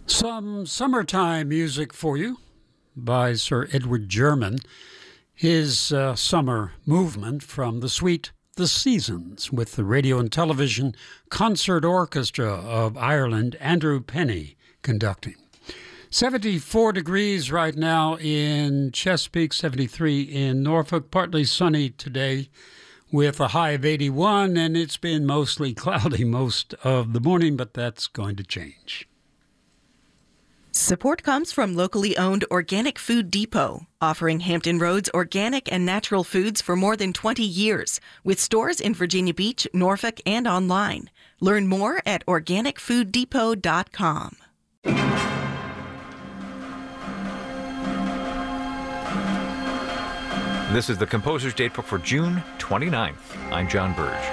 Some summertime music for you by Sir Edward German. His summer movement from the suite The Seasons with the Radio and Television Concert Orchestra of Ireland, Andrew Penny conducting. 74 degrees right now in Chesapeake, 73 in Norfolk, partly sunny today with a high of 81, and it's been mostly cloudy most of the morning, but that's going to change. Support comes from locally owned Organic Food Depot, offering Hampton Roads organic and natural foods for more than 20 years, with stores in Virginia Beach, Norfolk, and online. Learn more at organicfooddepot.com. This is the Composer's Datebook for June 29th. I'm John Burge.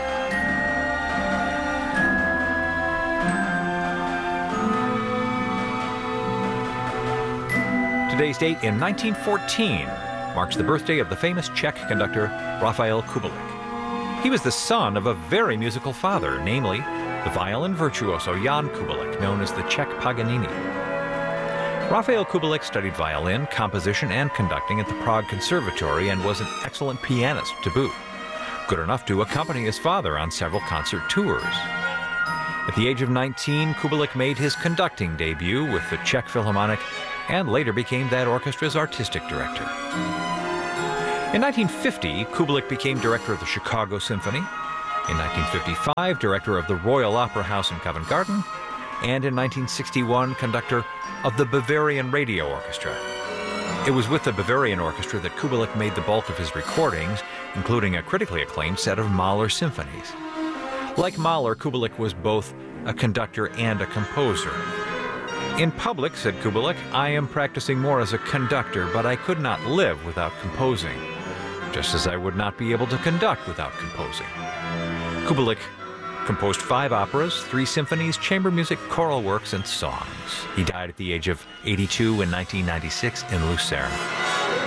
Today's date in 1914 marks the birthday of the famous Czech conductor Rafael Kubelik. He was the son of a very musical father, namely the violin virtuoso Jan Kubelik, known as the Czech Paganini. Rafael Kubelik studied violin, composition, and conducting at the Prague Conservatory and was an excellent pianist to boot, good enough to accompany his father on several concert tours. At the age of 19, Kubelik made his conducting debut with the Czech Philharmonic and later became that orchestra's artistic director. In 1950, Kubelik became director of the Chicago Symphony. In 1955, director of the Royal Opera House in Covent Garden. And in 1961, conductor of the Bavarian Radio Orchestra. It was with the Bavarian Orchestra that Kubelik made the bulk of his recordings, including a critically acclaimed set of Mahler symphonies. Like Mahler, Kubelik was both a conductor and a composer. In public, said Kubelik, I am practicing more as a conductor, but I could not live without composing, just as I would not be able to conduct without composing. Kubelik composed 5 operas, 3 symphonies, chamber music, choral works, and songs. He died at the age of 82 in 1996 in Lucerne.